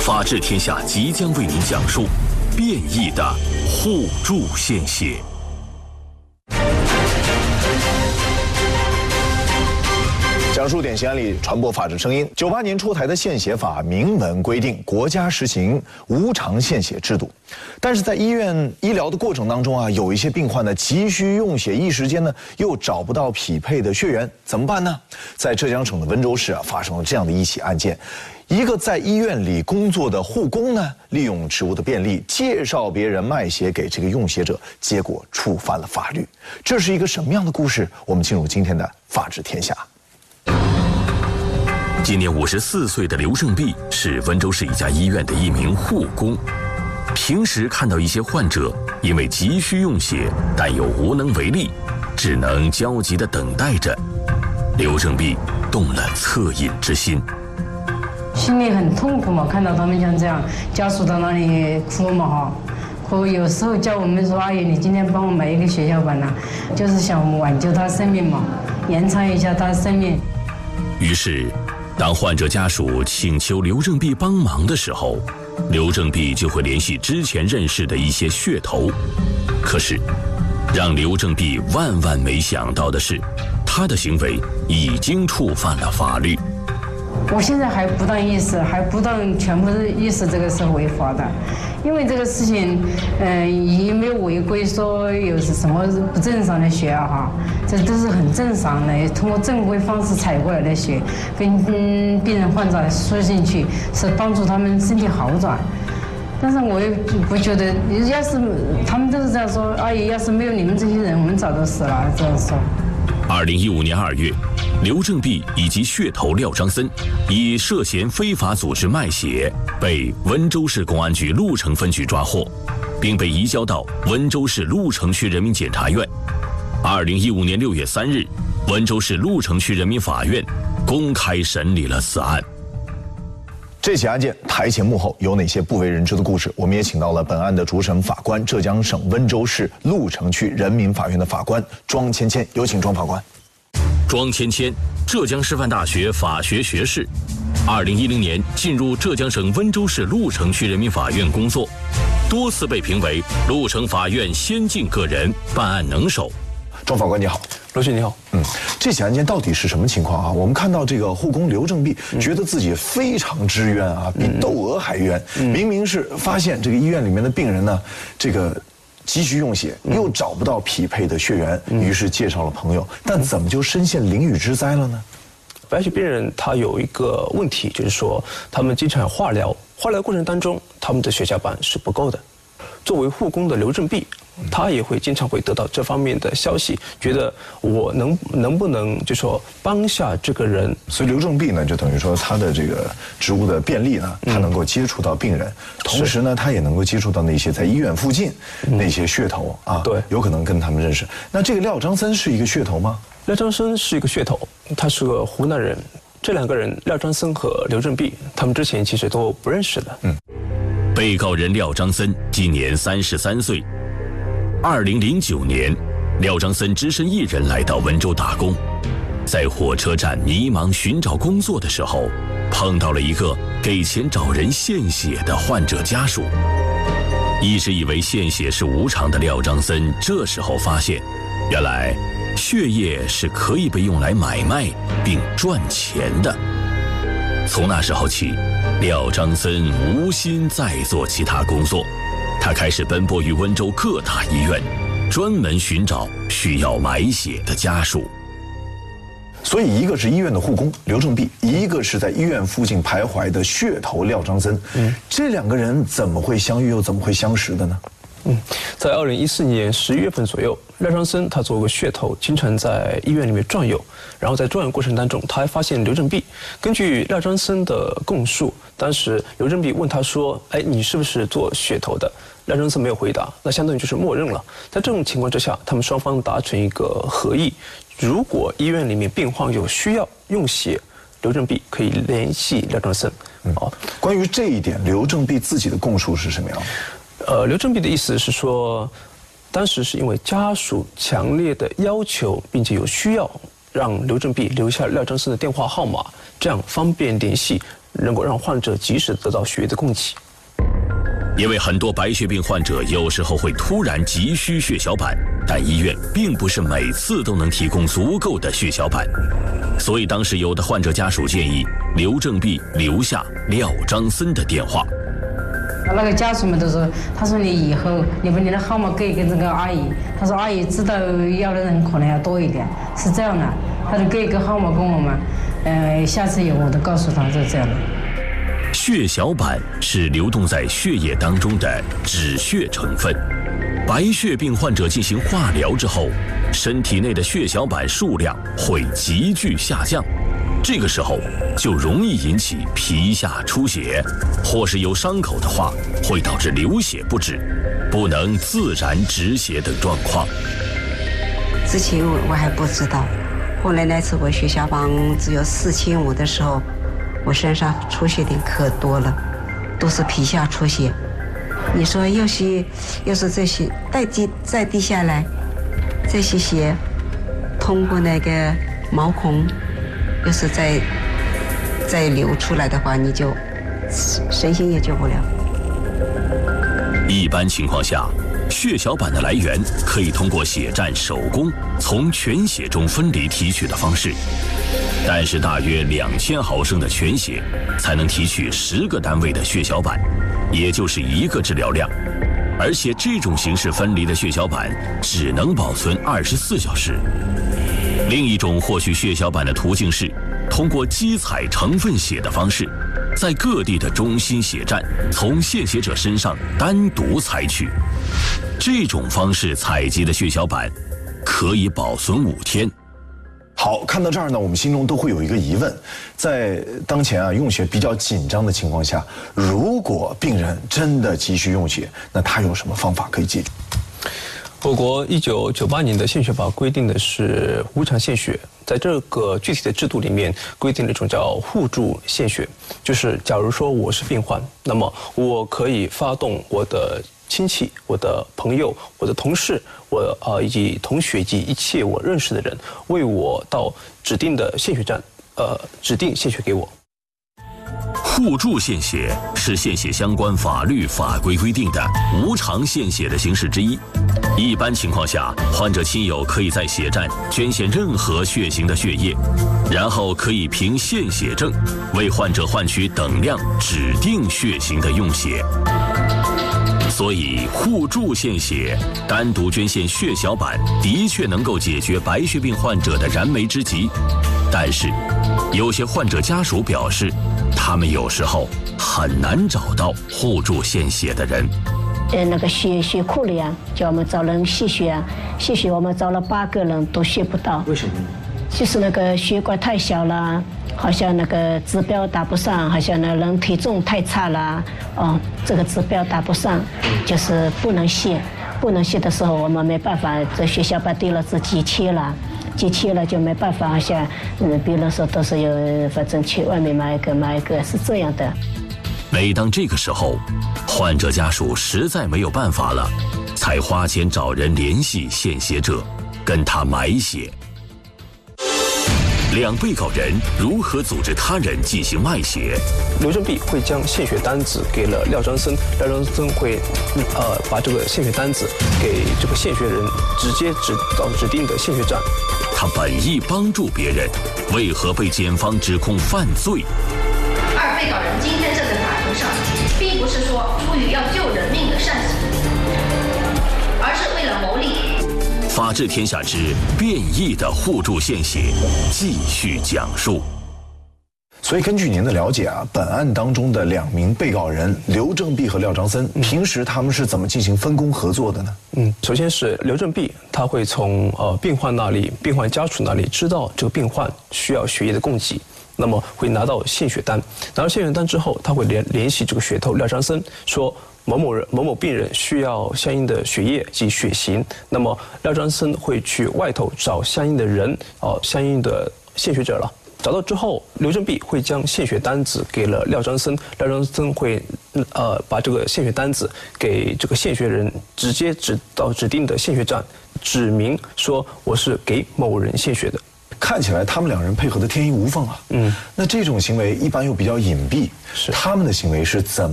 法治天下即将为您讲述变异的互助献血。 讲述典型案例，传播法治声音。98年出台的献血法明文规定，国家实行无偿献血制度。但是在医院医疗的过程当中啊，有一些病患呢急需用血，一时间呢又找不到匹配的血源，怎么办呢？在浙江省的温州市啊，发生了这样的一起案件。一个在医院里工作的护工呢，利用职务的便利，介绍别人卖血给这个用血者，结果触犯了法律。这是一个什么样的故事？我们进入今天的法治天下。 今年54岁的刘正弼是温州市一家医院的一名护工。平时看到一些患者因为急需用血，但又无能为力，只能焦急地等待着。刘正弼动了恻隐之心， 心里很痛苦嘛，看到他们像这样，家属到那里哭嘛哈，哭有时候叫我们说，阿姨你今天帮我买一个血小板呐，就是想挽救他生命嘛，延长一下他生命。 于是当患者家属请求刘正弼帮忙的时候，刘正弼就会联系之前认识的一些血头。可是让刘正弼万万没想到的是，他的行为已经触犯了法律。 我现在还不当意识，还不当全部意识这个是违法的，因为这个事情，也没有违规说有什么不正常的血啊哈，这都是很正常的，通过正规方式采过来的血，跟病人患者输进去，是帮助他们身体好转。但是我又不觉得，要是他们都是这样说，阿姨，要是没有你们这些人，我们早就死了，这样说。 2015年2月，刘正弼以及血头廖张森以涉嫌非法组织卖血被温州市公安局鹿城分局抓获，并被移交到温州市鹿城区人民检察院。2015年6月3日，温州市鹿城区人民法院公开审理了此案。 这起案件台前幕后有哪些不为人知的故事？我们也请到了本案的主审法官，浙江省温州市鹿城区人民法院的法官庄芊芊，有请庄法官。 庄芊芊，浙江师范大学法学学士，2010年进入浙江省温州市鹿城区人民法院工作，多次被评为鹿城法院先进个人，办案能手。 庄法官你好。 罗迅你好， 这起案件到底是什么情况啊？我们看到这个护工刘正弼觉得自己非常之冤啊，比窦娥还冤。明明是发现这个医院里面的病人呢，这个急需用血，又找不到匹配的血源，于是介绍了朋友，但怎么就深陷囹圄之灾了呢？ 白血病人他有一个问题，就是说他们经常化疗，化疗过程当中他们的血小板是不够的。作为护工的刘正弼，他也会经常会得到这方面的消息，觉得我能不能就说帮下这个人。 所以刘正弼呢，就等于说他的这个职务的便利呢，他能够接触到病人，同时呢，他也能够接触到那些在医院附近那些血头啊， 对， 有可能跟他们认识。那这个廖张森是一个血头吗？ 廖张森是一个血头，他是个湖南人。这两个人，廖张森和刘正弼，他们之前其实都不认识的。 被告人廖张森今年33岁。2009年，廖张森只身一人来到温州打工，在火车站迷茫寻找工作的时候，碰到了一个给钱找人献血的患者家属。一直以为献血是无偿的廖张森，这时候发现，原来血液是可以被用来买卖并赚钱的。从那时候起，廖张森无心再做其他工作，他开始奔波于温州各大医院，专门寻找需要买血的家属。 所以一个是医院的护工刘正弼，一个是在医院附近徘徊的血头廖张森。这两个人怎么会相遇又怎么会相识的呢？ 在2014年11月份左右，廖张森他作为血头，经常在医院里面转悠，然后在转悠过程当中，他还发现刘正弼。根据廖张森的供述，当时刘正弼问他说：“哎，你是不是做血头的？”廖张森没有回答，那相当于就是默认了。在这种情况之下，他们双方达成一个合议，如果医院里面病患有需要用血，刘正弼可以联系廖张森。 关于这一点，刘正弼自己的供述是什么样的？ 刘正弼的意思是说，当时是因为家属强烈的要求，并且有需要，让刘正弼留下廖张森的电话号码，这样方便联系， 能够让患者及时得到血液的供给。 因为很多白血病患者有时候会突然急需血小板，但医院并不是每次都能提供足够的血小板，所以当时有的患者家属建议刘正弼留下廖章森的电话。 那个家属们都说，他说你以后你把你的号码给这个阿姨，他说阿姨知道要的人可能要多一点，是这样的，他就给一个号码跟我们，下次有我都告诉他是这样的。 血小板是流动在血液当中的脂血成分，白血病患者进行化疗之后，身体内的血小板数量会急剧下降，这个时候就容易引起皮下出血，或是有伤口的话会导致流血不止，不能自然止血等状况。 之前我还不知道，后来那次我血小板只有4500的时候，我身上出血点可多了，都是皮下出血。你说要是这些再滴下来，这些血通过那个毛孔，要是再流出来的话，你就身心也救不了。 一般情况下，血小板的来源可以通过血站手工从全血中分离提取的方式，但是大约2000毫升的全血才能提取10个单位的血小板，也就是1个治疗量。而且这种形式分离的血小板只能保存24小时。另一种获取血小板的途径是通过机采成分血的方式，在各地的中心血站从献血者身上单独采取。这种方式采集的血小板可以保存5天。 好，看到这儿呢，我们心中都会有一个疑问：在当前用血比较紧张的情况下，如果病人真的急需用血，那他有什么方法可以解决？ 我国1998年的献血法规定的是无偿献血，在这个具体的制度里面规定了一种叫互助献血，就是假如说我是病患，那么我可以发动我的亲戚、我的朋友、我的同事、以及同学及一切我认识的人，为我到指定的献血站，指定献血给我。 互助献血是献血相关法律法规规定的无偿献血的形式之一。一般情况下，患者亲友可以在血站捐献任何血型的血液，然后可以凭献血证为患者换取等量指定血型的用血。所以，互助献血、单独捐献血小板的确能够解决白血病患者的燃眉之急，但是，有些患者家属表示，他们有时候很难找到互助献血的人。 那个血库里叫我们找人吸血我们找了8个人都吸不到。 为什么呢？ 就是那个血管太小了，好像那个指标达不上，好像那人体重太差了，这个指标达不上，就是不能吸。不能吸的时候，我们没办法，这血小板低了是积气了就没办法，好像别人说都是有，反正去外面买一个是这样的。 每当这个时候，患者家属实在没有办法了，才花钱找人联系献血者，跟他买血。2被告人如何组织他人进行卖血？ 刘正弼会将献血单子给了廖章森，廖章森会把这个献血单子给这个献血人，直接到指定的献血站。 他本意帮助别人，为何被检方指控犯罪 ？2被告人今天站在法庭上，并不是说出于要救人命的善行，而是为了谋利。 法治天下之变异的互助献血继续讲述。 所以根据您的了解本案当中的2名被告人刘正弼和廖章森，平时他们是怎么进行分工合作的呢？ 首先是刘正弼，他会从病患那里、病患家属那里知道这个病患需要血液的供给，那么会拿到献血单，拿到献血单之后，他会联系这个血头廖章森说，某某病人需要相应的血液及血型，那么廖章森会去外头找相应的人，相应的献血者了。找到之后，刘正弼会将献血单子给了廖章森，廖章森会把这个献血单子给这个献血人，直接到指定的献血站，指明说我是给某人献血的。 看起来他们两人配合的天衣无缝啊。那这种行为一般又比较隐蔽，他们的行为是怎么